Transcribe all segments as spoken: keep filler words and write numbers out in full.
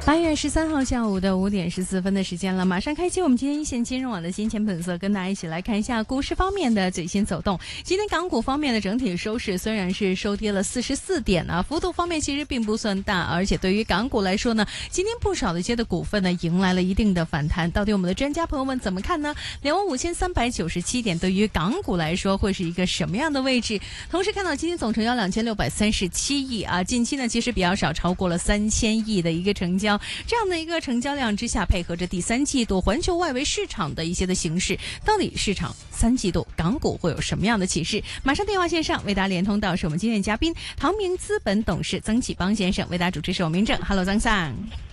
八月十三號下午的五點十四分的時間了，馬上開啟我們今天一線金融網的金錢本色，跟大家一起來看一下股市方面的最新走動。今天港股方面的整體收市雖然是收跌了四十四點啊，幅度方面其實並不算大，而且對於港股來說呢，今天不少的一些的股份呢迎來了一定的反彈。到底我們的專家朋友們怎麼看呢？兩萬五千三百九十七點對於港股來說會是一個什麼樣的位置？同時看到今天總成交兩千六百三十七億啊，近期呢其實比較少，超過了三千億的一個成交。這樣的一個成交量之下，配合着第三季度環球外圍市場的一些的形勢，到底市場三季度港股會有什麼樣的啟示？馬上電話線上為大家連通到是我們今天的嘉賓，唐明資本董事曾啟邦先生，為大家主持是我明正。Hello， 曾生。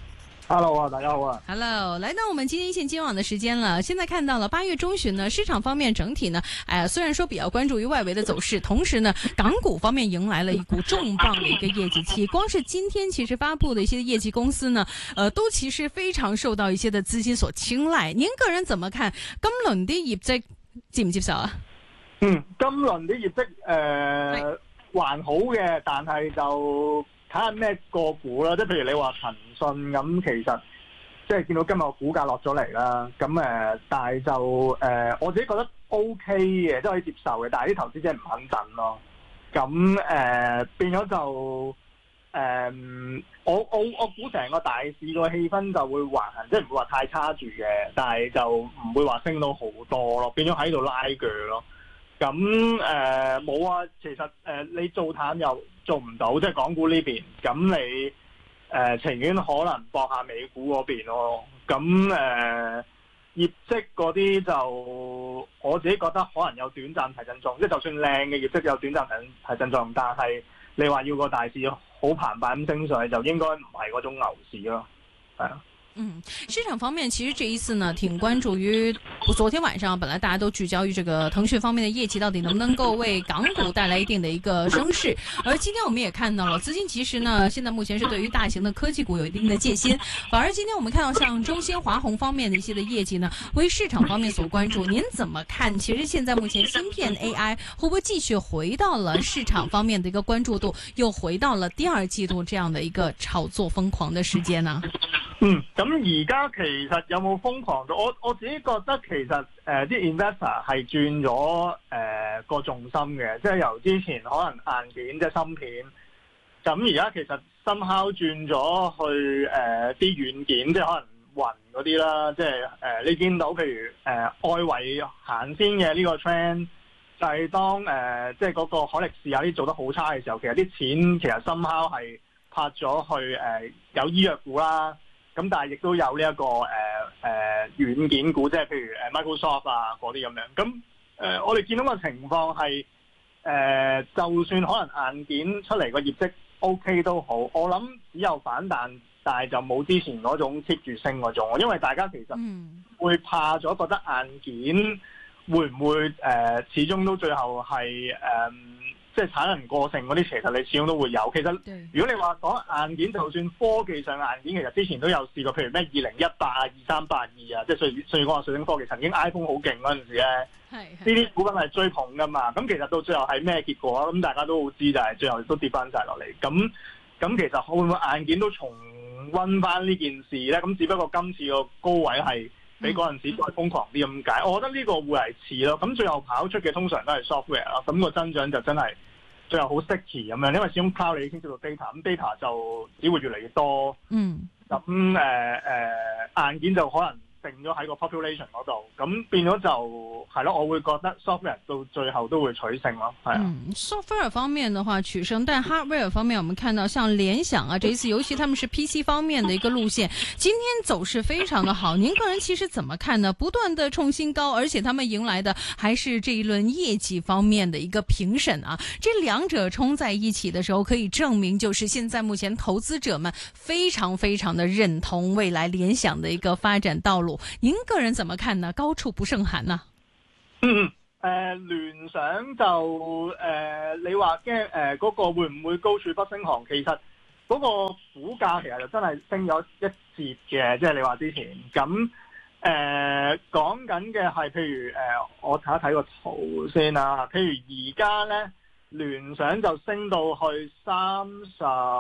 Hello 啊，大家好啊。 Hello， 來到我們今天一線金網的時間了。現在看到了八月中旬呢，市場方面整體呢，哎，雖然說比較關注於外圍的走勢，同時呢，港股方面迎來了一股重磅的一個業績期。光是今天其實發布的一些業績公司呢，呃，都其實非常受到一些的資金所青睞。您個人怎麼看今輪啲業績接唔接受啊？ 嗯，今輪啲業績誒、呃、還好嘅，但係就睇下咩個股啦，即係譬如你話騰訊咁，其實即係見到今日個股價落咗嚟啦，咁誒、呃，但係就誒、呃、我自己覺得 OK 嘅，即係可以接受嘅，但係啲投資者唔肯等咯，咁誒、呃、變咗就誒、呃、我我我估成個大市個氣氛就會橫行，即係唔會話太差住嘅，但係就唔會話升到好多咯，變咗喺度拉鋸咯。咁誒冇啊，其實誒、呃、你做淡又做唔到，即係港股呢邊，咁你誒、呃、情願可能搏下美股嗰邊咯。咁誒、呃、業績嗰啲就我自己覺得可能有短暫提振作用，即係就算靚嘅業績有短暫提提振作用，但係你話要個大市好澎湃咁升上去，就應該唔係嗰種牛市咯，係啊。 嗯，市場方面其實這一次呢，挺關注於昨天晚上，本來大家都聚焦於這個騰訊方面的業績到底能不能夠為港股帶來一定的一個升勢。而今天我們也看到了，資金其實呢，現在目前是對於大型的科技股有一定的戒心。反而今天我們看到像中芯、華虹方面的一些的業績呢，為市場方面所關注。您怎麼看？其實現在目前芯片 A I 會不會繼續回到了市場方面的一個關注度，又回到了第二季度這樣的一個炒作瘋狂的時間呢？ 嗯，咁而家其實有冇瘋狂到？我我自己覺得其實誒啲、呃、investor 係轉咗誒個重心嘅，即係由之前可能硬件即係芯片，咁而家其實 somehow 轉咗去誒啲軟件，即係可能雲嗰啲啦，即係誒、呃、你見到譬如誒、呃、外圍行先嘅呢個 trend，就係當誒、呃、即係嗰個海力士啊啲做得好差嘅時候，其實啲錢其實 somehow 係拍咗去誒、呃、有醫藥股啦。咁但係亦都有呢、這、一個誒誒、呃呃、軟件股，即係譬如誒 Microsoft 啊嗰啲咁樣。咁誒、呃、我哋見到個情況係誒、呃，就算可能硬件出嚟個業績 OK 都好，我諗只有反彈，但係就冇之前嗰種 keep 住升嗰種。因為大家其實會怕咗，覺得硬件會唔會誒、呃、始終都最後係誒。呃即係產能過剩嗰啲，其實你始終都會有。其實如果你話講硬件，就算科技上硬件，其實之前都有試過，譬如咩二零一八啊、二三八二啊，即係瑞瑞講話瑞聲科技曾經 iPhone 好勁嗰陣時咧，呢啲股份係追捧噶嘛。咁其實到最後係咩結果啊？咁大家都好知，就係最後都跌翻晒落嚟。咁咁其實會唔會硬件都重溫翻呢件事咧？咁只不過今次個高位係比嗰陣時再瘋狂啲咁解。我覺得呢個會係似咯。咁最後跑出嘅通常都係 software 咯。咁個增長就真係〜最後好 sticky 咁樣，因為始終 cloud 你已經知道 data，咁 data 就只會越嚟越多。嗯。咁誒誒硬件就可能定咗喺個 population 嗰度，咁變咗就係咯，我會覺得 software 到最後都會取勝咯，係啊。 嗯 software 方面的話取勝，但 hardware 方面，我們看到像聯想啊，這一次尤其他們是 P C 方面的一個路線，今天走勢非常的好。您個人其實怎麼看呢？不斷的創新高，而且他們迎來的還是這一輪業績方面的一個評審啊。這兩者衝在一起的時候，可以證明就是現在目前投資者們非常非常的認同未來聯想的一個發展道路。您個人怎麼看呢？高處不勝寒呢？ 嗯，誒、呃，聯想就誒、呃，你話驚誒嗰個會唔會高處不勝寒？其實嗰個股價其實就真係升咗一截嘅，即係你話之前咁誒講緊嘅係，譬如誒、呃，我睇一睇個圖先啦、啊。譬如而家咧，聯想就升到去三十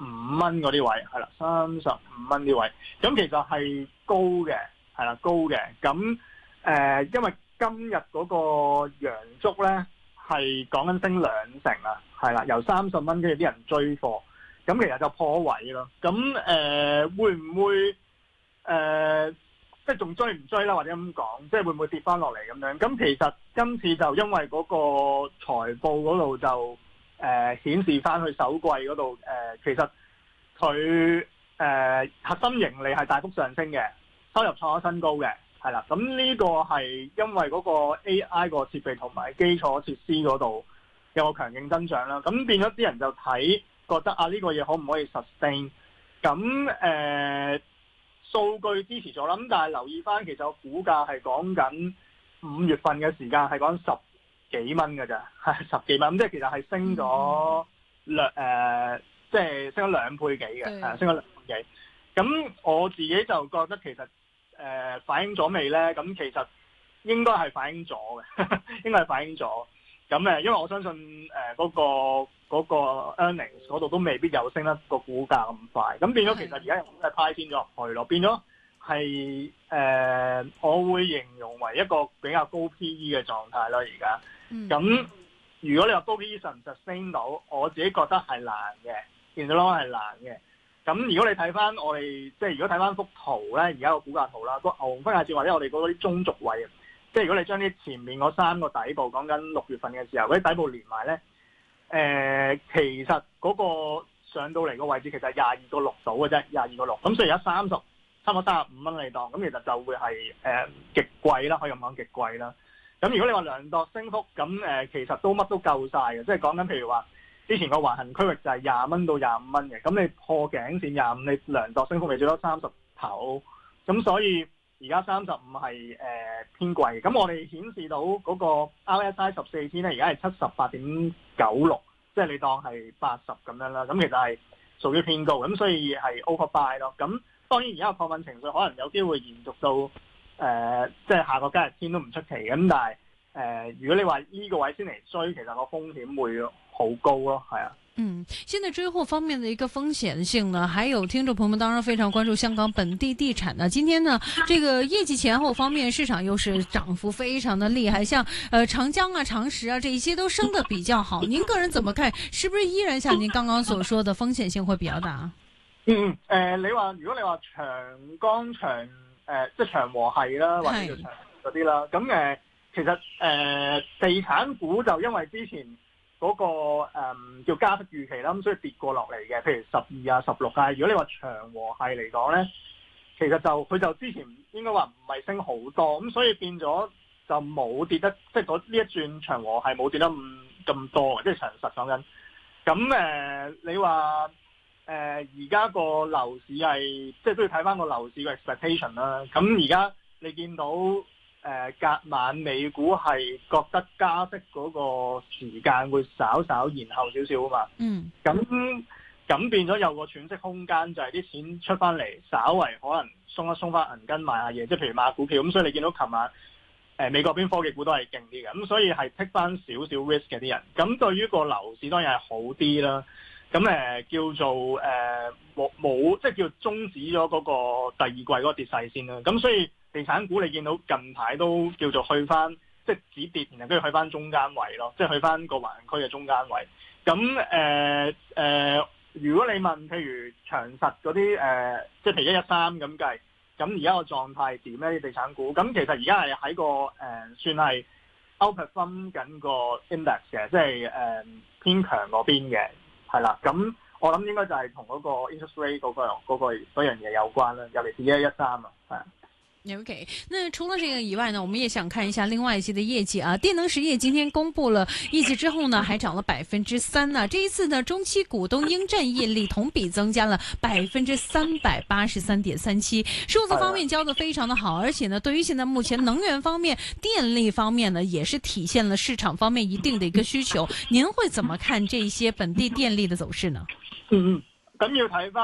五蚊嗰啲位，係啦，三十五蚊啲位，咁其實係高嘅，係啦，高嘅。咁誒、呃，因為今日嗰個陽燭咧係講緊升兩成啊，係啦，由三十蚊跟住啲人追貨，咁其實就破位咯。咁誒、呃，會唔會誒？呃即係仲追唔追啦，或者咁講，即係會唔會跌翻落嚟咁樣？咁其實今次就因為嗰個財報嗰度就誒、呃、顯示翻去首季嗰度誒，其實佢誒、呃、核心盈利係大幅上升嘅，收入創咗新高嘅，係啦。咁呢個係因為嗰個 A I 個設備同埋基礎設施嗰度有個強勁增長啦。咁變咗啲人就睇覺得啊，呢、這個嘢可唔可以 sustain？ 咁誒？呃數據支持咗啦，咁但係留意翻，其實個股價係講緊五月份嘅時間係講十幾蚊嘅咋，係十幾蚊，咁即係其實係升咗兩誒，即係升咗兩倍幾嘅，係升咗兩倍幾。咁我自己就覺得其實誒、呃、反映咗未咧？咁其實應該係反映咗嘅，應該係反映咗。咁誒，因為我相信誒嗰、呃那個。嗰個 earnings 嗰度都未必有升得個股價咁快，咁變咗其實而家又係派先咗入去咯，變咗係誒，我會形容為一個比較高 P E 嘅狀態咯，而家。咁、嗯、如果你話高 P E 實唔實升到，我自己覺得係難嘅，見到咯係難嘅。咁如果你睇翻我哋，即係如果睇翻幅圖咧，而家個股價圖啦，個牛熊分界線或者我哋嗰啲中軸位，即係如果你將啲前面嗰三個底部講緊六月份嘅時候，嗰啲底部連埋咧。誒、呃，其實嗰個上到嚟個位置其實係廿二個六到嘅啫，廿二個六。咁所以而家三十，差唔多三十五蚊嚟當，咁其實就會係誒、呃、極貴啦，可以咁講極貴啦。咁如果你話量度升幅，咁誒、呃、其實都乜都夠晒嘅，即係講緊譬如話之前個橫行區域就係廿蚊到廿五蚊嘅，咁你破頸線廿五，你量度升幅咪最多三十頭，咁所以。而家三十五係誒偏貴，咁我哋顯示到嗰個 R S I 十四天咧，而家係七十八點九六，即係你當係八十咁樣啦。咁其實係屬於偏高，咁所以係 overbuy 咯。咁當然而家個亢奮情緒可能有機會延續到誒，即、呃、係、就是、下個交易天都唔出奇嘅。咁但係誒、呃，如果你話呢個位先嚟追，其實個風險會好高咯，係啊。 嗯，現在追貨方面的一個風險性呢，還有聽眾朋友們當然非常關注香港本地地產呢。今天呢，這個業績前後方面，市場又是漲幅非常的厲害，像呃長江啊、長實啊這一些都升得比較好。您個人怎麼看？是不是依然像您剛剛所說的風險性會比較大？ 嗯，誒、呃，你話如果你話長江長誒、呃，即係長和係啦，或者叫長嗰啲啦，咁誒、呃，其實誒、呃、地產股就因為之前。嗰、那個誒、嗯、叫加息預期啦，咁所以跌過落嚟嘅，譬如十二啊、十六啊。如果你話長和系嚟講咧，其實就佢就之前應該話唔係升好多，咁所以變咗就冇跌得，即係嗰呢一轉長和系冇跌得咁咁多，即係長實講緊。咁誒、呃，你話誒而家個樓市係即係都要睇翻個樓市嘅 expectation 啦。咁而家你見到。誒、呃、隔晚美股係覺得加息嗰個時間會稍稍延後少少啊嘛，嗯，咁咁變咗有個喘息空間，就係啲錢出翻嚟，稍為可能鬆一鬆翻銀根買下嘢，即係譬如買股票，咁所以你見到琴晚誒、呃、美國邊科技股都係勁啲嘅，咁所以係 take 翻少少 risk 嘅啲人，咁對於個樓市當然係好啲啦，咁誒、呃、叫做誒冇冇即係叫終止咗嗰個第二季嗰個跌勢先啦，咁所以。地產股你見到近排都叫做去翻，即係止跌，然後跟住去翻中間位咯，即係去翻個橫區嘅中間位。咁誒誒，如果你問譬如長實嗰啲誒，即係譬如一一三咁計，咁而家個狀態點咧？啲地產股，咁其實而家係喺個誒、呃、算係 outperform 緊個 index 嘅，即係誒、呃、偏強嗰邊嘅，係啦。咁我諗應該就係同嗰個 interest rate 嗰、嗰個嗰、嗰個嗰樣嘢有關啦，尤其是一一三啊，係啊。 OK，那除了這個以外呢，我們也想看一下另外一些的業績啊。電能實業今天公布了業績之後呢，還漲了百分之三呢。這一次呢，中期股東應佔溢利同比增加了百分之三百八十三點三七，數字方面交得非常的好，而且呢，對於現在目前能源方面、電力方面呢，也是體現了市場方面一定的一個需求。您會怎麼看這些本地電力的走勢呢？ 嗯嗯，咁要睇返。